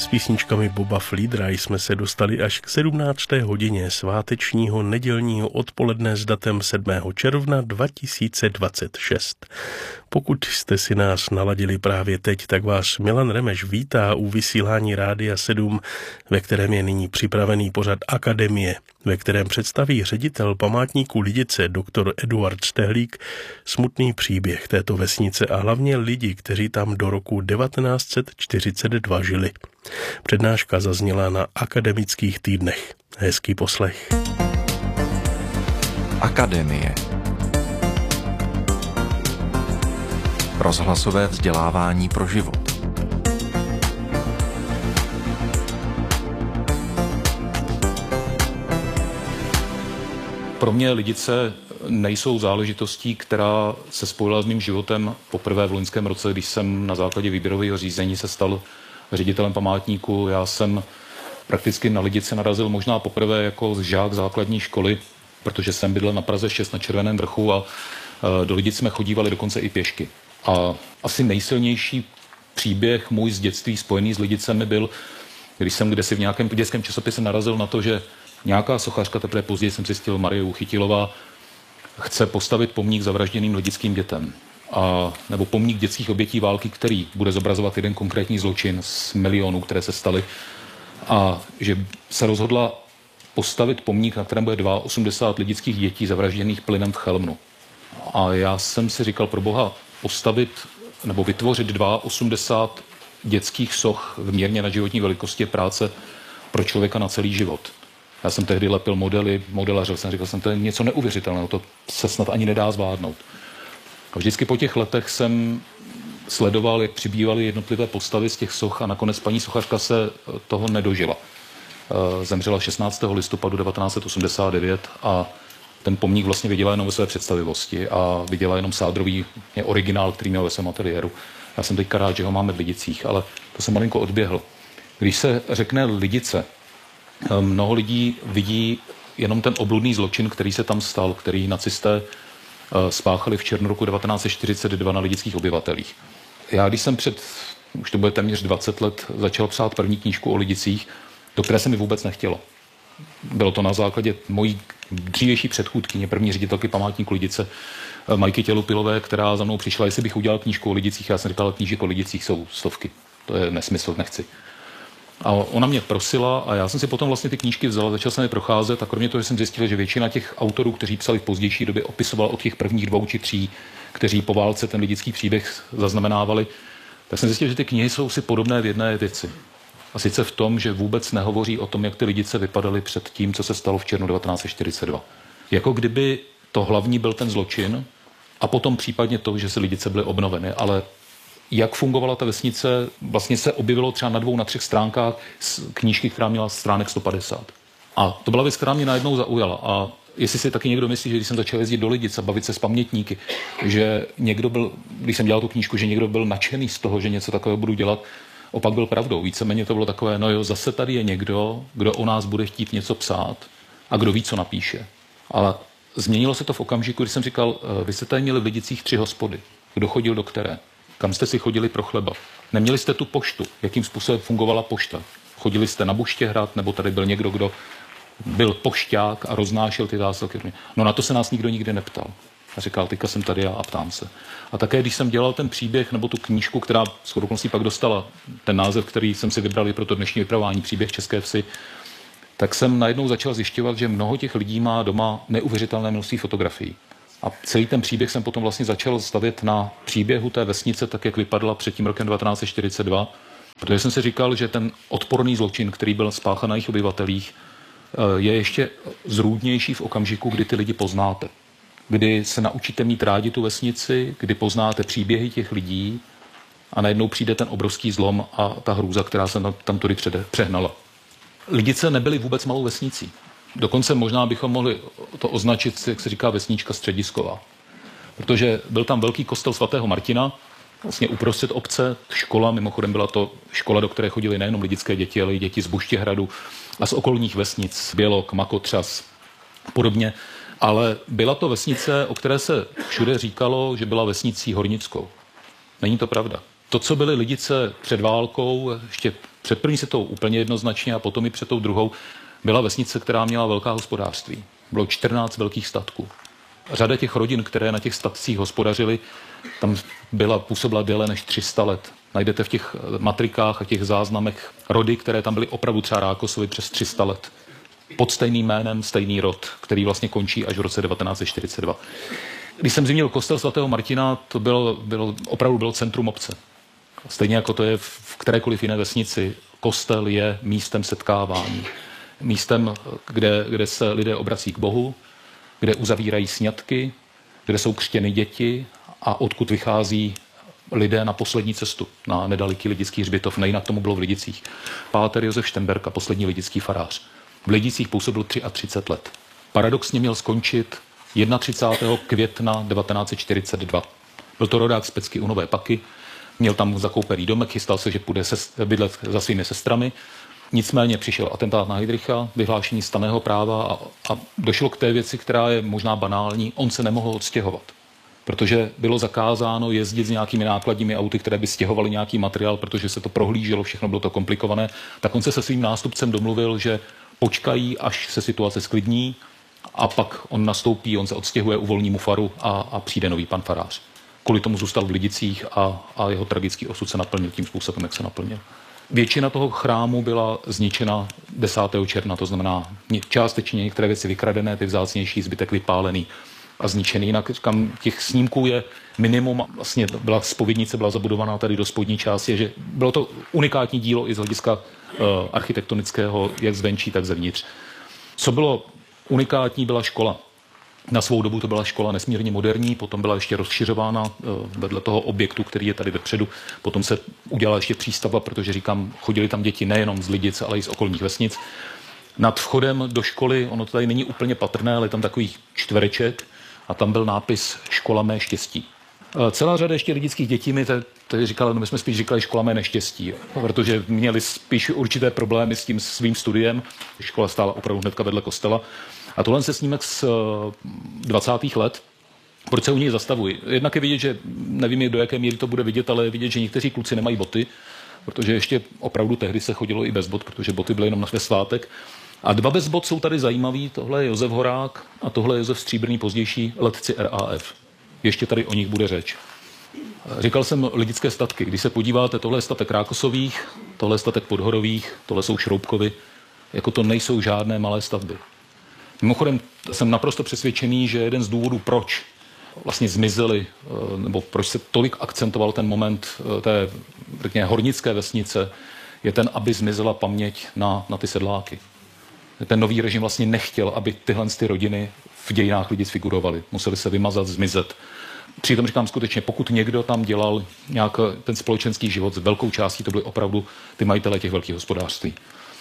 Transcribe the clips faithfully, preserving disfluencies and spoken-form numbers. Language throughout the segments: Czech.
S písničkami Boba Fleetera jsme se dostali až k sedmnácté hodině svátečního nedělního odpoledne s datem sedmého června dva tisíce dvacet šest. Pokud jste si nás naladili právě teď, tak vás Milan Remeš vítá u vysílání Rádia sedm, ve kterém je nyní připravený pořad Akademie, ve kterém představí ředitel památníku Lidice doktor Eduard Stehlík smutný příběh této vesnice a hlavně lidi, kteří tam do roku devatenáct set čtyřicet dva žili. Přednáška zazněla na akademických týdnech. Hezký poslech. Akademie. Rozhlasové vzdělávání pro život. Pro mě Lidice nejsou záležitostí, která se spojila s mým životem poprvé v loňském roce, když jsem na základě výběrového řízení se stal ředitelem památníku. Já jsem prakticky na Lidice narazil možná poprvé jako žák základní školy, protože jsem bydlel na Praze šest na Červeném vrchu a do Lidic jsme chodívali dokonce i pěšky. A asi nejsilnější příběh můj z dětství spojený s Lidicemi byl, když jsem kdesi v nějakém dětském časopise narazil na to, že nějaká sochařka, teprve později jsem zjistil, Marie Uchytilová, chce postavit pomník zavražděným lidickým dětem. A, nebo pomník dětských obětí války, který bude zobrazovat jeden konkrétní zločin z milionů, které se staly. A že se rozhodla postavit pomník, na kterém bude osmdesát dva lidických dětí zavražděných plynem v Chelmnu. A já jsem si říkal, pro boha, postavit nebo vytvořit osmdesát dva dětských soch v mírně nadživotní velikosti práce pro člověka na celý život. Já jsem tehdy lepil modely, modelařil jsem, říkal jsem, to je něco neuvěřitelného, to se snad ani nedá zvládnout. A vždycky po těch letech jsem sledoval, jak přibývaly jednotlivé postavy z těch soch a nakonec paní sochařka se toho nedožila. Zemřela šestnáctého listopadu devatenáct set osmdesát devět a ten pomník vlastně viděla jenom ve své představivosti a viděla jenom sádrový originál, který měl ve svém ateliéru. Já jsem teďka rád, že ho máme v Lidicích, ale to jsem malinko odběhl. Když se řekne Lidice, mnoho lidí vidí jenom ten obludný zločin, který se tam stal, který nacisté spáchali v červnu roku devatenáct set čtyřicet dva na lidických obyvatelích. Já když jsem před, už to bude téměř dvacet let, začal psát první knížku o Lidicích, do které se mi vůbec nechtělo. Bylo to na základě mojí dřívější předchůdkyně, první ředitelky památníku Lidice, Majky Tělupilové, která za mnou přišla, jestli bych udělal knížku o Lidicích. Já jsem říkal, knížek o Lidicích jsou stovky. To je nesmysl, nechci. A ona mě prosila a já jsem si potom vlastně ty knížky vzal, začal jsem je procházet a kromě toho, že jsem zjistil, že většina těch autorů, kteří psali v pozdější době, opisoval od těch prvních dvou či tří, kteří po válce ten lidický příběh zaznamenávali, tak jsem zjistil, že ty knihy jsou si podobné v jedné věci. A sice v tom, že vůbec nehovoří o tom, jak ty Lidice vypadaly před tím, co se stalo v červnu devatenáct set čtyřicet dva. Jako kdyby to hlavní byl ten zločin a potom případně to, že se Lidice byly obnoveny, ale jak fungovala ta vesnice, vlastně se objevilo třeba na dvou, na třech stránkách knížky, která měla stránek sto padesát. A to byla věc, která mě najednou zaujala. A jestli si taky někdo myslí, že když jsem začal jezdit do Lidic a bavit se s pamětníky, že někdo byl, když jsem dělal tu knížku, že někdo byl nadšený z toho, že něco takového budu dělat, opak byl pravdou. Víceméně to bylo takové, no jo, zase tady je někdo, kdo o nás bude chtít něco psát a kdo ví, co napíše. Ale změnilo se to v okamžiku, když jsem říkal, vy jste tady měli v Lidicích tři hospody. Kdo chodil do které? Kam jste si chodili pro chleba? Neměli jste tu poštu? Jakým způsobem fungovala pošta? Chodili jste na Buštěhrad, nebo tady byl někdo, kdo byl pošťák a roznášel ty zásilky? No na to se nás nikdo nikdy neptal. A říkal, teďka jsem tady já a ptám se. A také, když jsem dělal ten příběh nebo tu knížku, která s okolností pak dostala ten název, který jsem si vybral i pro to dnešní vypravování, Příběh České vsi, tak jsem najednou začal zjišťovat, že mnoho těch lidí má doma neuvěřitelné množství fotografií. A celý ten příběh jsem potom vlastně začal stavět na příběhu té vesnice, tak jak vypadala před tím rokem devatenáct set čtyřicet dva, protože jsem si říkal, že ten odporný zločin, který byl spáchan na jejich obyvatelích, je ještě zrůdnější v okamžiku, kdy ty lidi poznáte. Kdy se naučíte mít rádi tu vesnici, kdy poznáte příběhy těch lidí a najednou přijde ten obrovský zlom a ta hrůza, která se tam tudy přehnala. Lidice nebyly vůbec malou vesnicí. Dokonce možná bychom mohli to označit, jak se říká, vesnička středisková. Protože byl tam velký kostel svatého Martina, vlastně uprostřed obce, škola, mimochodem byla to škola, do které chodili nejenom lidické děti, ale i děti z Buštěhradu a z okolních vesnic, Bělok, Makotřas, podobně. Ale byla to vesnice, o které se všude říkalo, že byla vesnicí hornickou. Není to pravda. To, co byly Lidice před válkou, ještě Před první světovou úplně jednoznačně a potom i před tou druhou byla vesnice, která měla velká hospodářství. Bylo čtrnáct velkých statků. Řada těch rodin, které na těch statcích hospodařily, tam byla, působila déle než tři sta let. Najdete v těch matrikách a těch záznamech rody, které tam byly opravdu třeba Rákosovi přes tři sta let. Pod stejným jménem, stejný rod, který vlastně končí až v roce devatenáct set čtyřicet dva. Když jsem zmínil kostel svatého Martina, to bylo, bylo, opravdu bylo centrum obce. Stejně jako to je v kterékoliv jiné vesnici, kostel je místem setkávání. Místem, kde, kde se lidé obrací k Bohu, kde uzavírají sňatky, kde jsou křtěny děti a odkud vychází lidé na poslední cestu, na nedaleký lidický hřbitov. Nejinak tomu bylo v Lidicích. Páter Josef Štemberka, poslední lidický farář. V Lidicích působil třicet tři let. Paradoxně měl skončit třicátého prvního května devatenáct set čtyřicet dva. Byl to rodák z Pecky u Nové Paky, měl tam zakoupený domek, chystal se, že půjde se, bydlet za svými sestrami. Nicméně přišel atentát na Heydricha, vyhlášení stanného práva a, a došlo k té věci, která je možná banální. On se nemohl odstěhovat, protože bylo zakázáno jezdit s nějakými nákladními auty, které by stěhovaly nějaký materiál, protože se to prohlíželo, všechno bylo to komplikované. Tak on se se svým nástupcem domluvil, že počkají, až se situace sklidní a pak on nastoupí, on se odstěhuje, uvolní mu faru a, a přijde nový pan farář. Kvůli tomu zůstal v Lidicích a, a jeho tragický osud se naplnil tím způsobem, jak se naplnil. Většina toho chrámu byla zničena desátého června, to znamená částečně některé věci vykradené, ty vzácnější, zbytek vypálený a zničený. Jinak říkám, těch snímků je minimum, vlastně byla zpovědnice, byla zabudovaná tady do spodní části, že bylo to unikátní dílo i z hlediska uh, architektonického, jak zvenčí, tak zevnitř. Co bylo unikátní, byla škola. Na svou dobu to byla škola nesmírně moderní, potom byla ještě rozšiřována vedle toho objektu, který je tady vepředu. Potom se udělala ještě přístavba, protože říkám, chodili tam děti nejenom z Lidic, ale i z okolních vesnic. Nad vchodem do školy, ono to tady není úplně patrné, ale je tam takový čtvereček a tam byl nápis Škola mé štěstí. Celá řada ještě lidických dětí mi tady říkala, no my jsme spíš říkali Škola mé neštěstí, protože měli spíš určité problémy s tím svým studiem. Škola stála opravdu hnedka vedle kostela. A tohle se snímek z dvacátých let. Proč se u něj zastavuji? Jednak je vidět, že nevím, do jaké míry to bude vidět, ale je vidět, že někteří kluci nemají boty, protože ještě opravdu tehdy se chodilo i bez bot, protože boty byly jenom ve svátek. A dva bez bot jsou tady zajímavý. Tohle je Josef Horák a tohle je Josef Stříbrný, pozdější letci R A F. Ještě tady o nich bude řeč. Říkal jsem lidické statky. Když se podíváte, tohle je statek Rákosových, tohle je statek Podhorových, tohle jsou Šroubkovy. Jako to nejsou žádné malé stavby. Mimochodem jsem naprosto přesvědčený, že jeden z důvodů, proč vlastně zmizely, nebo proč se tolik akcentoval ten moment té řekněme, hornické vesnice, je ten, aby zmizela paměť na, na ty sedláky. Ten nový režim vlastně nechtěl, aby tyhle ty rodiny v dějinách Lidic figurovaly. Museli se vymazat, zmizet. Přitom říkám skutečně, pokud někdo tam dělal nějak ten společenský život, s velkou částí to byly opravdu ty majitelé těch velkých hospodářství.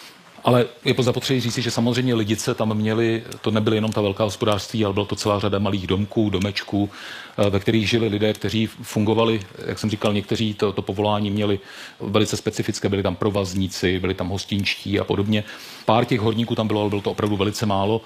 Ale je zapotřebí říci, že samozřejmě Lidice tam měli, to nebyly jenom ta velká hospodářství, ale byla to celá řada malých domků, domečků, ve kterých žili lidé, kteří fungovali, jak jsem říkal, někteří to, to povolání měli velice specifické, byli tam provazníci, byli tam hostinští a podobně. Pár těch horníků tam bylo, ale bylo to opravdu velice málo.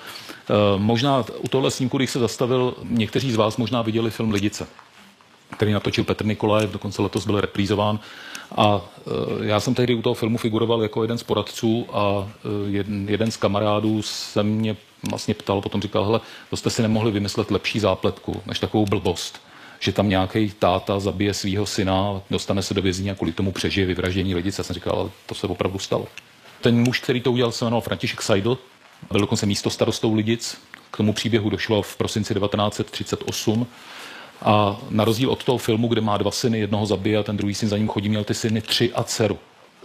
Možná u tohle snímku, když se zastavil, někteří z vás možná viděli film Lidice, který natočil Petr Nikolajev, dokonce letos byl reprízován. A e, já jsem tehdy u toho filmu figuroval jako jeden z poradců a e, jeden, jeden z kamarádů se mě vlastně ptal, potom říkal, hele, to jste si nemohli vymyslet lepší zápletku, než takovou blbost, že tam nějaký táta zabije svého syna, dostane se do vězení a kvůli tomu přežije vyvraždění Lidic. Já jsem říkal, ale to se opravdu stalo. Ten muž, který to udělal, se jmenoval František Seidl, byl dokonce místostarostou Lidic. K tomu příběhu došlo v prosinci devatenáct set třicet osm. A na rozdíl od toho filmu, kde má dva syny, jednoho zabije a ten druhý syn za ním chodí, měl ty syny tři a dceru.